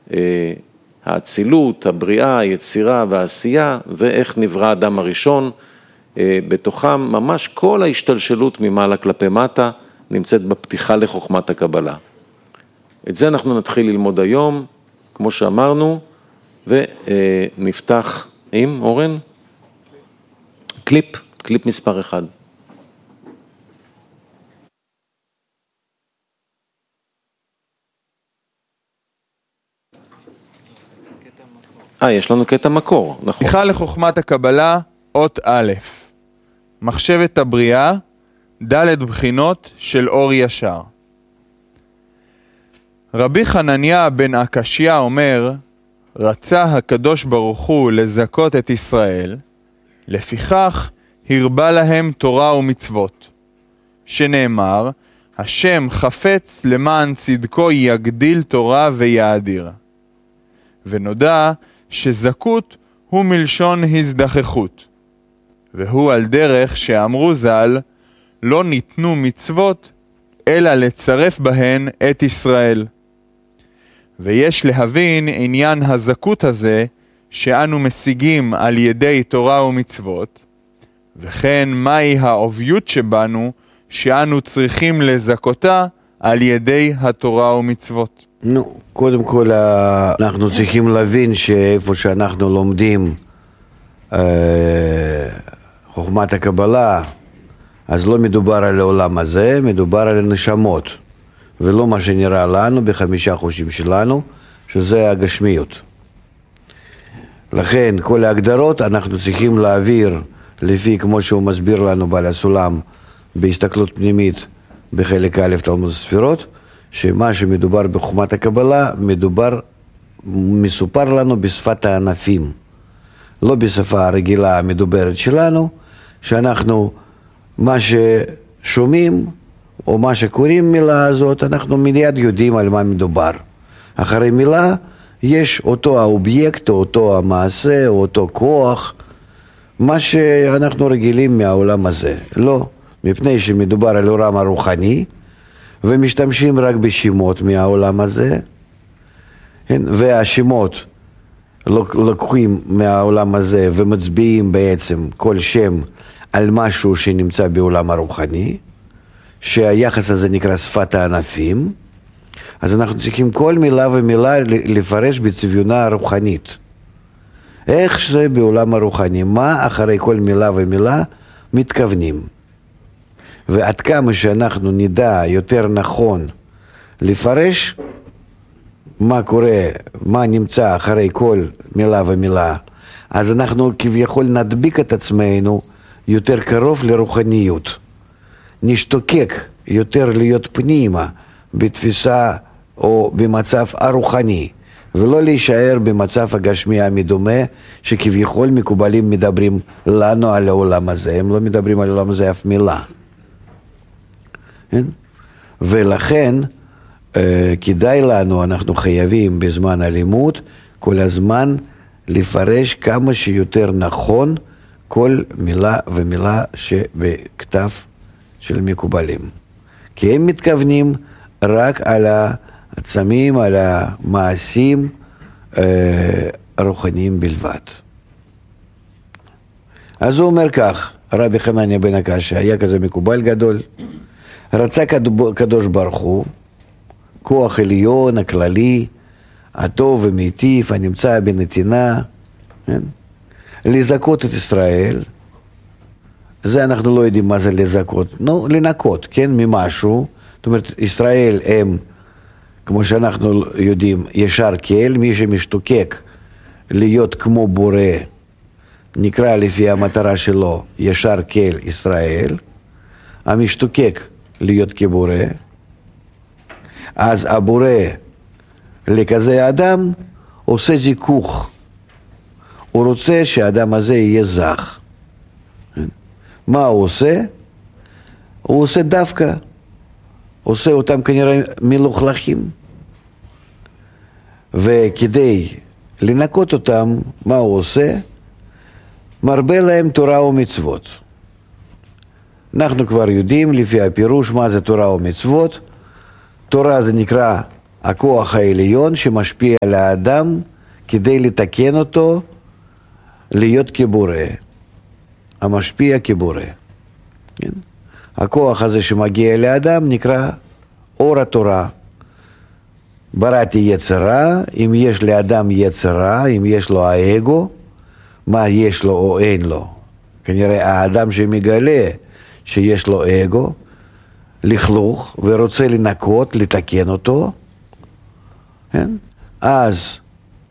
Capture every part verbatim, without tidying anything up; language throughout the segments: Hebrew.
האצילות, הבריאה, היצירה והעשייה, ואיך נברא האדם הראשון. בתוכם ממש כל ההשתלשלות ממעלה כלפי מטה נמצאת בפתיחה לחוכמת הקבלה. את זה אנחנו נתחיל ללמוד היום, כמו שאמרנו, ונפתח עם אורן, קליפ, קליפ מספר אחד. אה, יש לנו קטע מקור, נכון. פתיחה לחוכמת הקבלה, אות א', מחשבת הבריאה, ד' בחינות של אור ישר. רבי חנניה בן עקשיא אומר, רצה הקדוש ברוך הוא לזכות את ישראל, לפיכך הרבה להם תורה ומצוות, שנאמר, השם חפץ למען צדקו יגדיל תורה ויאדיר. ונודע שזכות הוא מלשון הזדחכות, והוא על דרך שאמרו ז"ל, לא ניתנו מצוות, אלא לצרף בהן את ישראל. ויש להבין עניין הזכות הזה, שאנו משיגים על ידי תורה ומצוות, וכן מהי העוביות שבנו, שאנו צריכים לזכותה על ידי התורה ומצוות. נו, קודם כל אנחנו צריכים להבין שאיפה שאנחנו לומדים אה, חוכמת הקבלה, אז לא מדובר על העולם הזה, מדובר על הנשמות, ולא מה שנראה לנו בחמישה חושים שלנו, שזה הגשמיות. לכן כל ההגדרות אנחנו צריכים להעביר לפי כמו שהוא מסביר לנו בעל הסולם בהסתכלות פנימית בחלק א' תלמוד הספירות, שמה שמדובר בחוכמת הקבלה מדובר, מסופר לנו בשפת הענפים, לא בשפה הרגילה המדוברת שלנו, שאנחנו מה ששומעים או מה שקוראים מילה הזאת, אנחנו מיד יודעים על מה מדובר. אחרי מילה יש אותו האובייקט, או אותו המעשה, או אותו כוח, מה שאנחנו רגילים מהעולם הזה. לא, מפני שמדובר על עולם הרוחני, ומשתמשים רק בשמות מהעולם הזה, והשמות לוקחים מהעולם הזה ומצביעים בעצם כל שם על משהו שנמצא בעולם הרוחני, שהיחס הזה נקרא שפת הענפים, אז אנחנו צריכים כל מילה ומילה לפרש בצביונה הרוחנית. איך זה בעולם הרוחני, מה אחרי כל מילה ומילה מתכוונים. ועד כמה שאנחנו נדע יותר נכון לפרש מה קורה, מה נמצא אחרי כל מילה ומילה, אז אנחנו כביכול נדביק את עצמנו יותר קרוב לרוחניות. נשתוקק יותר להיות פנימה בתפיסה או במצב הרוחני, ולא להישאר במצב הגשמי המדומה שכביכול מקובלים מדברים לנו על העולם הזה, הם לא מדברים על העולם הזה אף מילה. ולכן כדאי לנו, אנחנו חייבים בזמן הלימוד כל הזמן לפרש כמה שיותר נכון כל מילה ומילה שבכתב של מקובלים, כי הם מתכוונים רק על העצמים, על המעשים אה, רוחניים בלבד. אז הוא אומר כך, רבי חנניה בן עקשיא היה כזה מקובל גדול, רצה קדוש ברוך הוא, כוח עליון, הכללי, הטוב ומיטיב, הנמצא בנתינה, כן? לזכות את ישראל, זה אנחנו לא יודעים מה זה לזכות, נו, לנקות, כן, ממשהו, זאת אומרת, ישראל הם, כמו שאנחנו יודעים, ישר כל, מי שמשתוקק להיות כמו בורא, נקרא לפי המטרה שלו, ישר כל ישראל, המשתוקק להיות כבורא, אז הבורא לכזה אדם עושה זיכוך, הוא רוצה שהאדם הזה יהיה זך. מה הוא עושה? הוא עושה דווקא, עושה אותם כנראה מלוכלכים, וכדי לנקות אותם, מה הוא עושה? מרבה להם תורה ומצוות. אנחנו כבר יודעים לפי הפירוש מה זה תורה ומצוות. תורה זה נקרא הכוח העליון שמשפיע על האדם כדי לתקן אותו להיות כבורא, המשפיע כבורא. כן? הכוח הזה שמגיע לאדם נקרא אור התורה. בראתי יצרה, אם יש לאדם יצרה, אם יש לו האגו, מה יש לו או אין לו. כנראה האדם שמגלה שיש לו אגו, לכלוך, ורוצה לנקות, לתקן אותו, כן? אז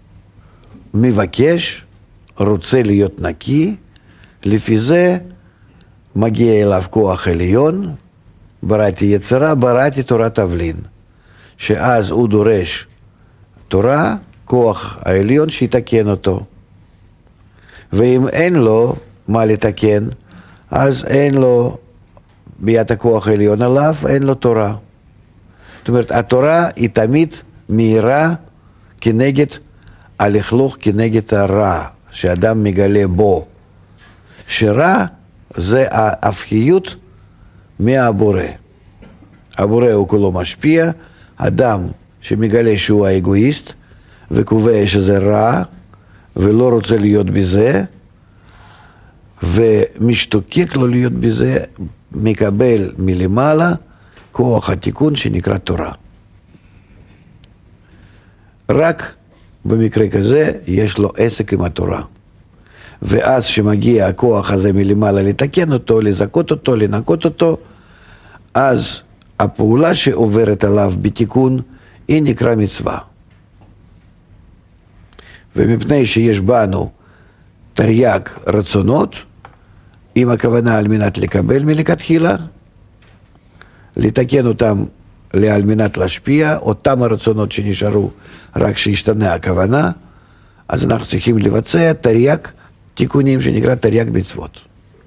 מבקש, רוצה להיות נקי, לפי זה מגיע אליו כוח עליון, בראתי יצרה, בראתי תורת תבלין, שאז הוא דורש תורה, כוח העליון שיתקן אותו. ואם אין לו מה לתקן, אז אין לו ביד הכוח העליון עליו, אין לו תורה. זאת אומרת, התורה היא תמיד מהירה כנגד הלכלוך, כנגד הרע שאדם מגלה בו. שרע זה ההפכיות מהבורא. הבורא הוא כולו משפיע, אדם שמגלה שהוא האגואיסט וקובע שזה רע ולא רוצה להיות בזה ומשתוקק לו להיות בזה, מקבל מלמעלה כוח התיקון שנקרא תורה. רק במקרה כזה יש לו עסק עם התורה. ואז שמגיע הכוח הזה מלמעלה לתקן אותו, לזכות אותו, לנקות אותו, אז הפעולה שעוברת עליו בתיקון היא נקרא מצווה. ומפני שיש בנו תרי"ג רצונות, עם הכוונה על מנת לקבל מלכתחילה, לתקן אותם על מנת להשפיע, אותם הרצונות שנשארו רק שישתנה הכוונה, אז אנחנו צריכים לבצע תרי"ג תיקונים שנקרא תרי"ג מצוות.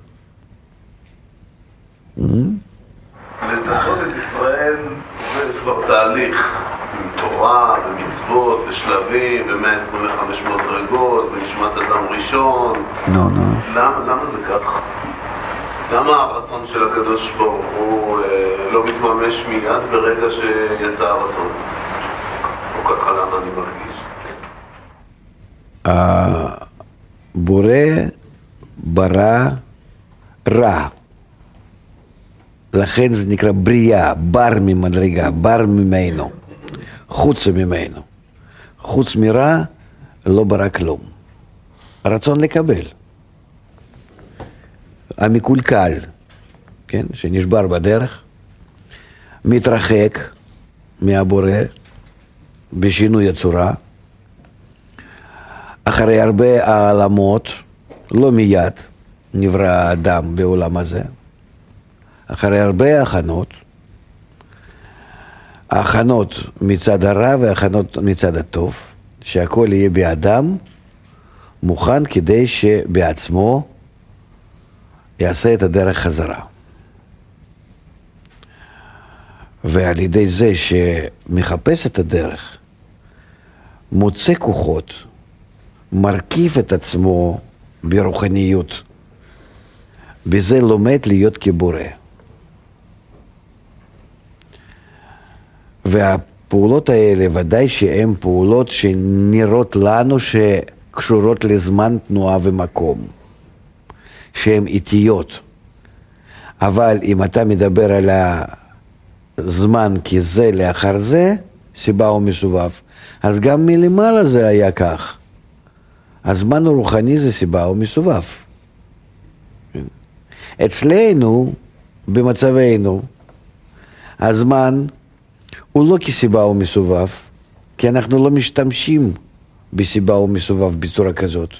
לזכות את ישראל זה כבר תהליך עם תורה ומצוות ושלבים ו-מאה עשרים וחמש מדרגות ונשמת אדם ראשון. נו, נו. למה, למה זה כך? למה הרצון של הקדוש ברוך הוא אה, לא מתממש מיד ברגע שיצא הרצון? או ככה למה אני מרגיש? הבורא ברא רע. לכן זה נקרא בריאה, בר ממדרגה, בר ממנו, חוץ ממנו. חוץ מרע לא ברא כלום. הרצון לקבל. המקולקל, כן, שנשבר בדרך, מתרחק מהבורא בשינוי הצורה, אחרי הרבה העלמות, לא מיד נברא האדם בעולם הזה, אחרי הרבה הכנות, ההכנות מצד הרע וההכנות מצד הטוב, שהכל יהיה באדם מוכן כדי שבעצמו יעשה את הדרך חזרה. ועל ידי זה שמחפש את הדרך, מוצא כוחות, מרכיב את עצמו ברוחניות, בזה לומד להיות כבורא. והפעולות האלה ודאי שהן פעולות שנראות לנו שקשורות לזמן, תנועה ומקום, שהן איטיות. אבל אם אתה מדבר על הזמן כזה לאחר זה, סיבה ומסובב, אז גם מלמעלה זה היה כך. הזמן הרוחני זה סיבה ומסובב. אצלנו, במצבנו, הזמן הוא לא כסיבה ומסובב, כי אנחנו לא משתמשים בסיבה ומסובב בצורה כזאת.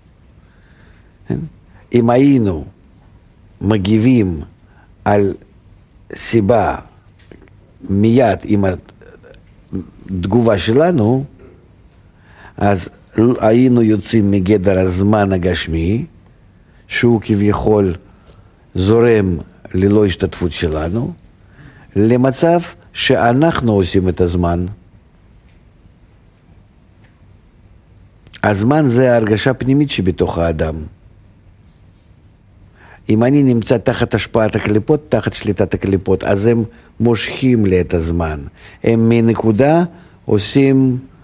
אם היינו מגיבים על סיבה מיד עם התגובה שלנו, אז היינו יוצאים מגדר הזמן הגשמי, שהוא כביכול זורם ללא השתתפות שלנו, למצב שאנחנו עושים את הזמן. הזמן זה ההרגשה הפנימית שבתוך האדם. אם אני נמצא תחת השפעת הקליפות, תחת שליטת הקליפות, אז הם מושכים לי את הזמן. הם מנקודה עושים